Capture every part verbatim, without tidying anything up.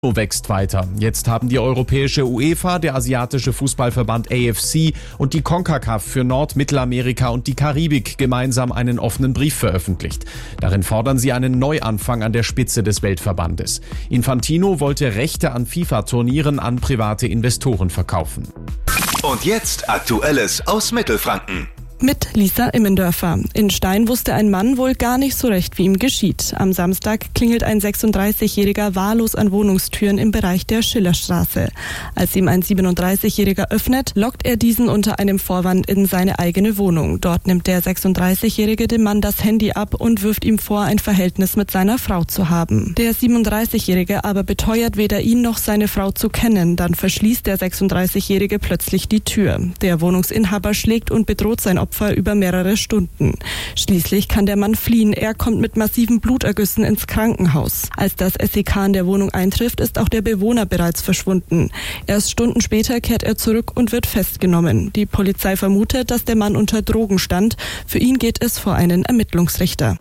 wächst weiter. Jetzt haben die europäische UEFA, der asiatische Fußballverband A F C und die CONCACAF für Nord-, Mittelamerika und die Karibik gemeinsam einen offenen Brief veröffentlicht. Darin fordern sie einen Neuanfang an der Spitze des Weltverbandes. Infantino wollte Rechte an FIFA-Turnieren an private Investoren verkaufen. Und jetzt Aktuelles aus Mittelfranken. Mit Lisa Immendörfer. In Stein wusste ein Mann wohl gar nicht so recht, wie ihm geschieht. Am Samstag klingelt ein sechsunddreißigjähriger wahllos an Wohnungstüren im Bereich der Schillerstraße. Als ihm ein siebenunddreißigjähriger öffnet, lockt er diesen unter einem Vorwand in seine eigene Wohnung. Dort nimmt der sechsunddreißigjährige dem Mann das Handy ab und wirft ihm vor, ein Verhältnis mit seiner Frau zu haben. Der siebenunddreißigjährige aber beteuert weder ihn noch seine Frau zu kennen. Dann verschließt der sechsunddreißigjährige plötzlich die Tür. Der Wohnungsinhaber schlägt und bedroht sein Opfer über mehrere Stunden. Schließlich kann der Mann fliehen. Er kommt mit massiven Blutergüssen ins Krankenhaus. Als das S E K in der Wohnung eintrifft, ist auch der Bewohner bereits verschwunden. Erst Stunden später kehrt er zurück und wird festgenommen. Die Polizei vermutet, dass der Mann unter Drogen stand. Für ihn geht es vor einen Ermittlungsrichter.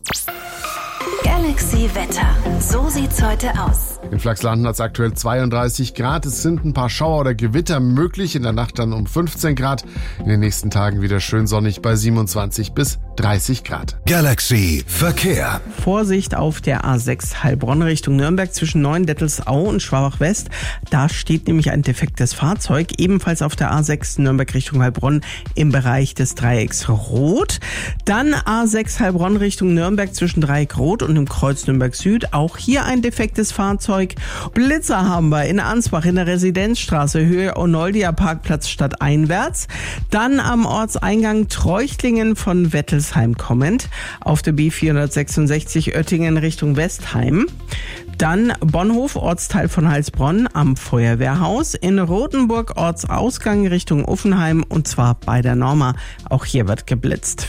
Galaxy Wetter. So sieht's heute aus. In Flachslanden hat es aktuell zweiunddreißig Grad. Es sind ein paar Schauer oder Gewitter möglich. In der Nacht dann um fünfzehn Grad. In den nächsten Tagen wieder schön sonnig bei siebenundzwanzig bis dreißig Grad. Galaxy Verkehr. Vorsicht auf der A sechs Heilbronn Richtung Nürnberg zwischen Neuendettelsau und Schwabach West. Da steht nämlich ein defektes Fahrzeug. Ebenfalls auf der A sechs Nürnberg Richtung Heilbronn im Bereich des Dreiecks Rot. Dann A sechs Heilbronn Richtung Nürnberg zwischen Dreieck Rot und dem Kreuz Nürnberg Süd. Auch hier ein defektes Fahrzeug. Blitzer haben wir in Ansbach in der Residenzstraße Höhe Onoldia Parkplatz stadteinwärts. Dann am Ortseingang Treuchtlingen von Wettelsheim kommend. Auf der B vierhundertsechsundsechzig Oettingen Richtung Westheim. Dann Bonhof, Ortsteil von Heilsbronn am Feuerwehrhaus. In Rothenburg Ortsausgang Richtung Uffenheim und zwar bei der Norma. Auch hier wird geblitzt.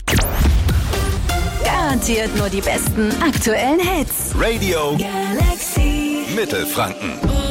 Garantiert nur die besten aktuellen Hits. Radio Galaxy Mittelfranken.